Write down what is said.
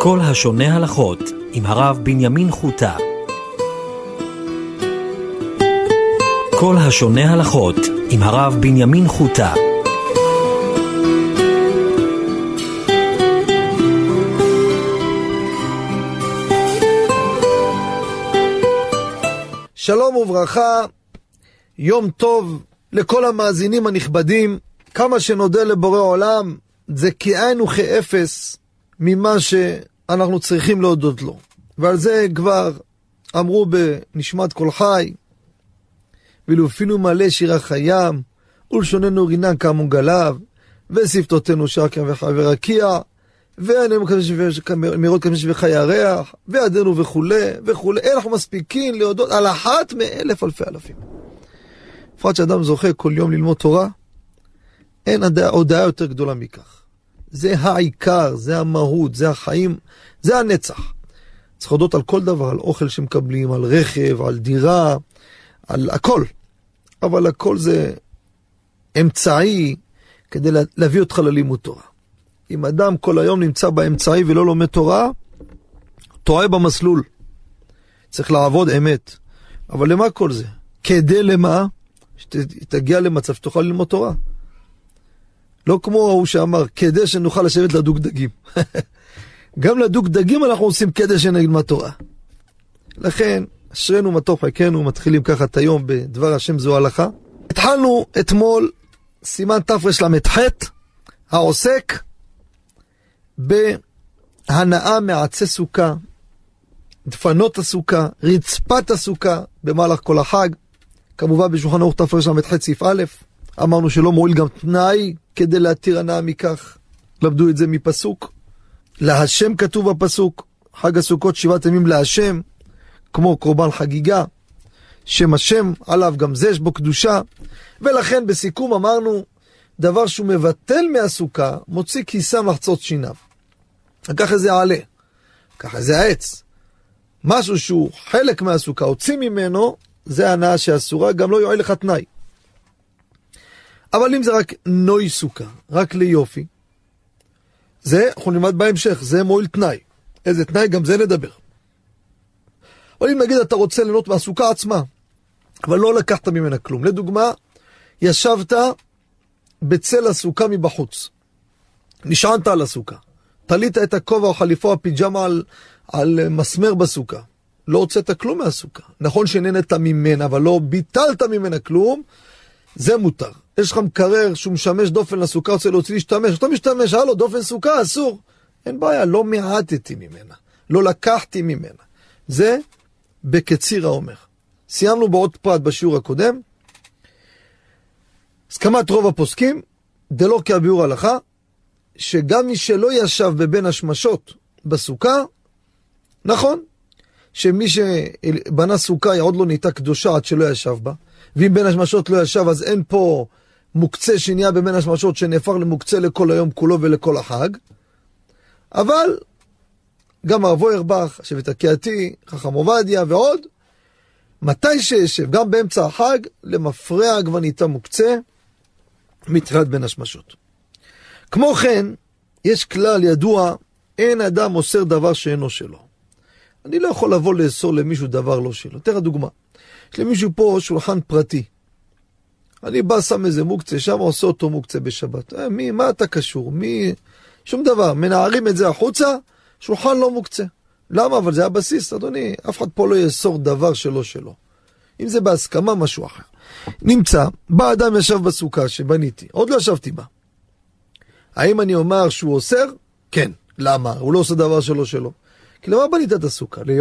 כל השונה הלכות עם הרב בנימין חוטה. כל השונה הלכות עם הרב בנימין חוטה. שלום וברכה, יום טוב לכל המאזינים הנכבדים. כמה שנודה לבורא עולם, זה כאין וכאפס ממה שאנחנו צריכים להודות לו. ועל זה כבר אמרו בנשמת כל חי, ולאפינו מלא שירה חיים, ולשוננו רינן כמון גליו, ושפתותינו שרקם וחבר רקיע, ועינינו מראות כמשי וחי הריח, וידינו וכולי וכולי. אנחנו מספיקים להודות על אחת מאלף אלפי אלפים. בפרט שאדם זוכה כל יום ללמוד תורה, אין הודעה יותר גדולה מכך. זה העיקר, זה המהות, זה החיים, זה הנצח. צריך להודות על כל דבר, על אוכל שמקבלים, על רכב, על דירה, על הכל. אבל הכל זה אמצעי כדי להביא אותך ללימוד תורה. אם אדם כל היום נמצא באמצעי ולא לומד תורה, טועה במסלול. צריך לעבוד אמת. אבל למה כל זה? כדי למה? שתגיע למצב שתוכל ללמוד תורה. לא כמו הוא שאמר, כדי שנוכל לשבת לדוג דגים. גם לדוג דגים אנחנו עושים כדי שנלמד תורה. לכן, אשרנו מה טוב חלקנו, מתחילים ככה את היום בדבר השם זו הלכה. התחלנו אתמול סימן תרל"ח, העוסק בהנאה מעצי סוכה, דפנות הסוכה, רצפת הסוכה במהלך כל החג. כמובן בשולחן ערוך תרל"ח סעיף א', אמרנו שלא מועיל גם תנאי כדי להתיר הנאה מכך. למדו את זה מפסוק. להשם כתוב בפסוק, חג הסוכות 7 ימים להשם, כמו קורבן חגיגה, שם השם עליו, גם זה יש בו קדושה. ולכן בסיכום אמרנו, דבר שהוא מבטל מהסוכה, מוציא כיסם לחצות שיניו. ככה זה עלה, ככה זה העץ. משהו שהוא חלק מהסוכה, הוציא ממנו, זה הנאה שאסורה, גם לא יועיל לך תנאי. אבל אם זה רק נוי סוכה, רק ליופי, זה, אנחנו נלמד בהמשך, זה מועיל תנאי. איזה תנאי? גם זה נדבר. אבל אם נגיד אתה רוצה ליהנות מהסוכה עצמה, אבל לא לקחת ממנה כלום. לדוגמה, ישבת בצל הסוכה מבחוץ. נשענת על הסוכה. תלית את הכובע או חליפה או פיג'מה על מסמר בסוכה. לא הוצאת כלום מהסוכה. נכון שנהנית ממנה, אבל לא ביטלת ממנה כלום, זה מותר. יש לך מקרר שהוא משמש דופן לסוכה, רוצה להוציא להשתמש, אתה משתמש, הלו, דופן סוכה, אסור. אין בעיה, לא מעטתי ממנה, לא לקחתי ממנה. זה בקציר האומר. סיימנו בעוד פרט בשיעור הקודם. הסכמת רוב הפוסקים, דלא כביאור הלכה, שגם מי שלא ישב בבין השמשות בסוכה, נכון, שמי שבנה סוכה עוד לא נהייתה קדושה עד שלא ישב בה, ואם בין השמשות לא ישב, אז אין פה מוקצה שנהיה בבין השמשות שנהפך למוקצה לכל היום כולו ולכל החג. אבל גם הרב אוירבך, שבט הקהתי, חכם עובדיה ועוד, מתי שישב, גם באמצע החג, למפרע כבר נהייתה מוקצה מתחילת בין השמשות. כמו כן, יש כלל ידוע, אין אדם אוסר דבר שאינו שלו. אני לא יכול לבוא לאסור למישהו דבר לא שלו. תראה דוגמה. יש למישהו פה שולחן פרטי. אני בא שם איזה מוקצה, שם עושה אותו מוקצה בשבת. מה אתה קשור? שום דבר. מנערים את זה החוצה, שולחן לא מוקצה. למה? אבל זה הבסיס, אדוני. אף אחד פה לא יאסור דבר שלו שלו. אם זה בהסכמה, משהו אחר. נמצא, בא אדם ישב בסוכה שבניתי. עוד לא ישבתי בה. האם אני אומר שהוא אוסר? כן. למה? הוא לא עושה דבר שלו שלו. כי למה בנית את הסוכה?